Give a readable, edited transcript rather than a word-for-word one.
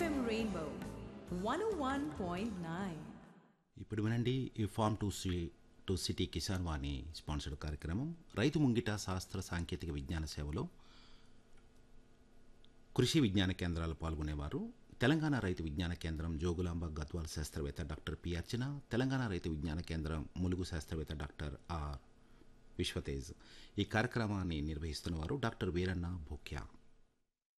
FM Rainbow 101.9. ఇప్పుడు వినండి ఈ form to city Kisan Vani sponsored కార్యక్రమం. రైతు ముంగిట శాస్త్ర సాంకేతిక విజ్ఞాన సేవలో కృషి విజ్ఞాన కేంద్రాలు పాల్గొనేవారు తెలంగాణ రైతు విజ్ఞాన కేంద్రం జోగులాంబ గద్వాల శాస్త్రవేత్త డాక్టర్ పి అర్చన, తెలంగాణ రైతు విజ్ఞాన కేంద్రం ములుగు శాస్త్రవేత్త డాక్టర్ ఆర్ విశ్వతేజ్. ఈ కార్యక్రమాన్ని నిర్వహిస్తున్నవారు డాక్టర్ వీరన్న భూక్యా.